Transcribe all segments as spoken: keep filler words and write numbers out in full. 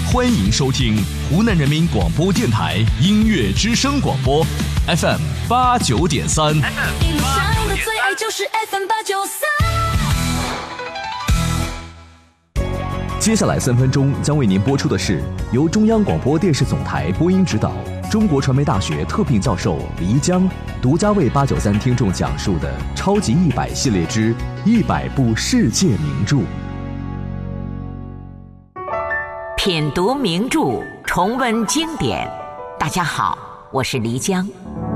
欢迎收听湖南人民广播电台音乐之声广播 F M 八九点三。音上的最爱就是 F M 八九三。 接下来三分钟将为您播出的是由中央广播电视总台播音指导、中国传媒大学特聘教授黎江独家为八九三听众讲述的《超级一百》系列之一百部世界名著。 品读名著，重温经典。大家好，我是黎江。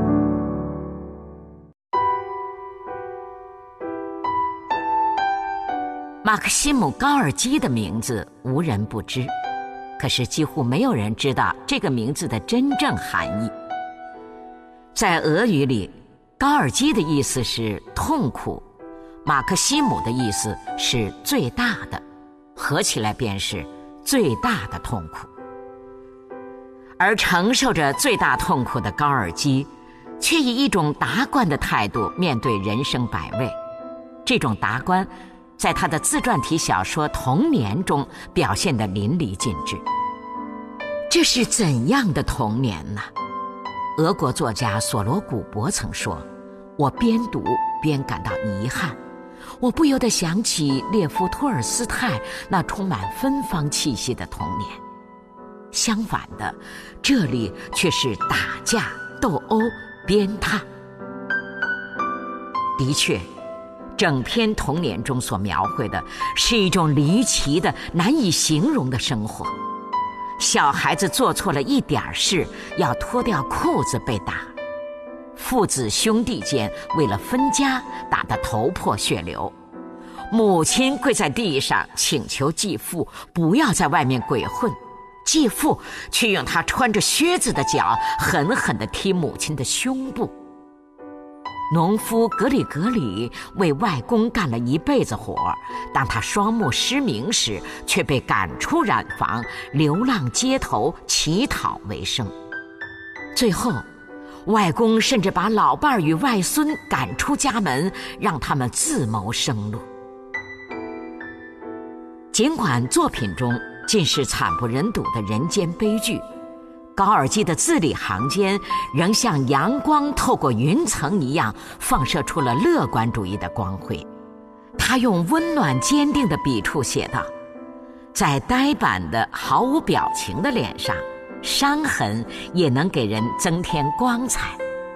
马克西姆·高尔基的名字无人不知，可是几乎没有人知道这个名字的真正含义。在俄语里，高尔基的意思是痛苦，马克西姆的意思是最大的，合起来便是最大的痛苦。而承受着最大痛苦的高尔基，却以一种达观的态度面对人生百味。这种达观在他的自传体小说《童年》中表现得淋漓尽致。这是怎样的童年呢？俄国作家索罗古博曾说，我边读边感到遗憾，我不由得想起列夫·托尔斯泰那充满芬芳气息的童年。相反的，这里却是打架、斗殴、鞭挞。的确，整篇童年中所描绘的是一种离奇的、难以形容的生活。小孩子做错了一点事，要脱掉裤子被打；父子兄弟间为了分家打得头破血流；母亲跪在地上请求继父不要在外面鬼混，继父却用他穿着靴子的脚狠狠地踢母亲的胸部。农夫格里格里为外公干了一辈子活，当他双目失明时，却被赶出染房，流浪街头乞讨为生。最后，外公甚至把老伴儿与外孙赶出家门，让他们自谋生路。尽管作品中尽是惨不忍睹的人间悲剧，高尔基的字里行间仍像阳光透过云层一样放射出了乐观主义的光辉。他用温暖坚定的笔触写道，在呆板的毫无表情的脸上，伤痕也能给人增添光彩。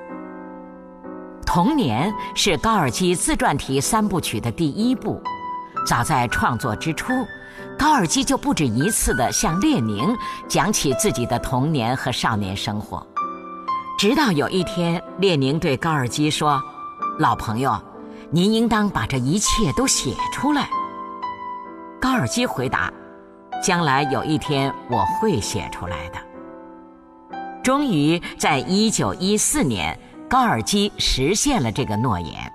童年是高尔基自传体三部曲的第一部，早在创作之初，高尔基就不止一次地向列宁讲起自己的童年和少年生活。直到有一天，列宁对高尔基说，老朋友，您应当把这一切都写出来。高尔基回答，将来有一天我会写出来的。终于在一九一四年，高尔基实现了这个诺言。